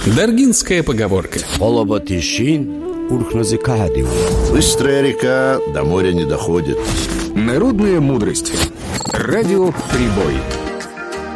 Даргинская поговорка. Быстрая река до моря не доходит. Народная мудрость. Радио «Прибой».